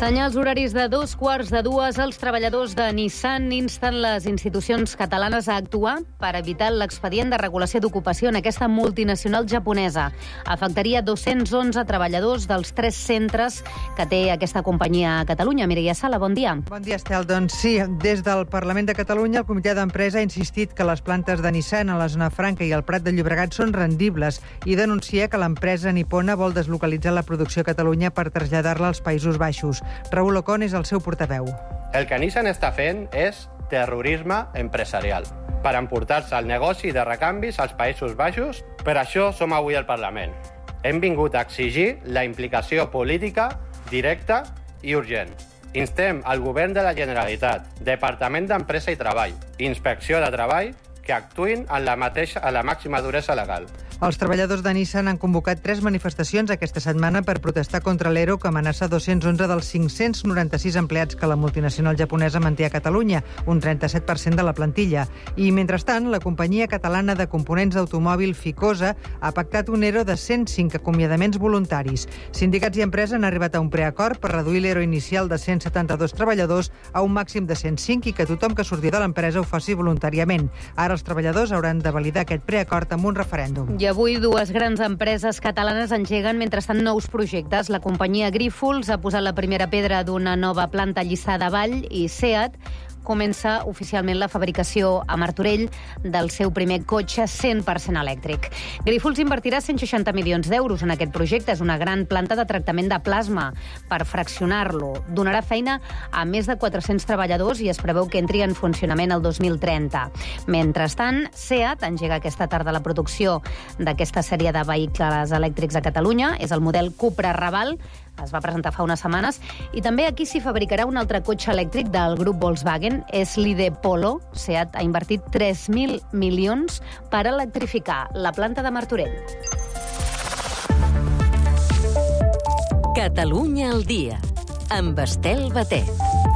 Senyals horaris de 2:15, els treballadors de Nissan insten les institucions catalanes a actuar per evitar l'expedient de regulació d'ocupació en aquesta multinacional japonesa. Afectaria 211 treballadors dels 3 centres que té aquesta companyia a Catalunya. Mireia Sala, bon dia. Bon dia, Estel. Doncs sí, des del Parlament de Catalunya el comitè d'empresa ha insistit que les plantes de Nissan a la zona franca i al Prat de Llobregat són rendibles i denuncia que l'empresa nipona vol deslocalitzar la producció a Catalunya per traslladar-la als Països Baixos. Raúl Ocon és el seu portaveu. El que Nissan està fent és terrorisme empresarial per emportar-se el negoci de recanvis als Països Baixos. Per això som avui al Parlament. Hem vingut a exigir la implicació política directa i urgent. Instem al Govern de la Generalitat, Departament d'Empresa i Treball, Inspecció de Treball, que actuïn en la màxima duresa legal. Els treballadors de Nissan han convocat 3 manifestacions aquesta setmana per protestar contra l'ERO que amenaça 211 dels 596 empleats que la multinacional japonesa manté a Catalunya, un 37% de la plantilla. I, mentrestant, la companyia catalana de components d'automòbil Ficosa ha pactat un ERO de 105 acomiadaments voluntaris. Sindicats i empresa han arribat a un preacord per reduir l'ERO inicial de 172 treballadors a un màxim de 105 i que tothom que surti de l'empresa ho faci voluntàriament. Ara els treballadors hauran de validar aquest preacord amb un referèndum. I avui 2 grans empreses catalanes engeguen mentrestant nous projectes. La companyia Grífols ha posat la primera pedra d'una nova planta a Lliçà de Vall i SEAT comença oficialment la fabricació a Martorell del seu primer cotxe 100% elèctric. Grífols invertirà 160 milions d'euros en aquest projecte. És una gran planta de tractament de plasma per fraccionar-lo. Donarà feina a més de 400 treballadors i es preveu que entri en funcionament el 2030. Mentrestant, SEAT engega aquesta tarda la producció d'aquesta sèrie de vehicles elèctrics a Catalunya. És el model Cupra Raval. Es va presentar fa unes setmanes. I també aquí s'hi fabricarà un altre cotxe elèctric del grup Volkswagen. És l'ID Polo. SEAT ha invertit 3.000 milions per electrificar la planta de Martorell. Catalunya al dia, amb Estel Batet.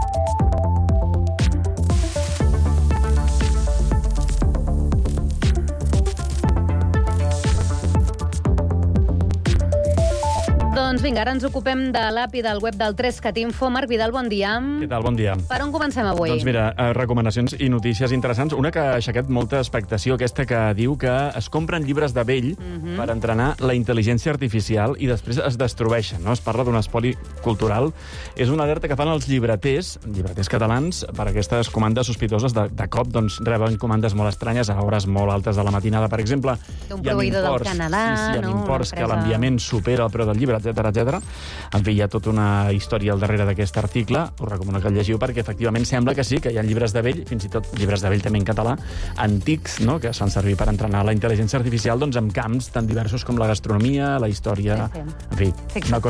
Doncs vinga, ara ens ocupem de l'app i del web del 3CAT-Info. Marc Vidal, bon dia. Què tal? Bon dia. Per on comencem avui? Doncs mira, recomanacions i notícies interessants. Una que ha aixecat molta expectació, aquesta que diu que es compren llibres de vell per entrenar la intel·ligència artificial i després es destrueixen, no? Es parla d'un espoli cultural. És una alerta que fan els llibreters catalans, per aquestes comandes sospitoses. De cop doncs, reben comandes molt estranyes a hores molt altes de la matinada, per exemple. D'un proveïdor del Canadà, sí, no? Amb imports que l'enviament supera el preu del llibre, etc. En fi, hi ha tota una història al darrere d'aquest article. Us recomano que el llegiu perquè efectivament sembla que sí, que hi ha llibres de vell, fins i tot llibres de vell també en català, antics, no?, que es fan servir per entrenar la intel·ligència artificial doncs, en camps tan diversos com la gastronomia, la història... Sí. En fi, una cosa